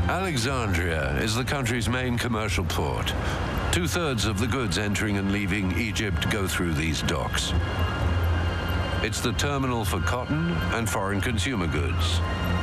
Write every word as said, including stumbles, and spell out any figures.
Alexandria is the country's main commercial port. Two-thirds of the goods entering and leaving Egypt go through these docks. It's the terminal for cotton and foreign consumer goods.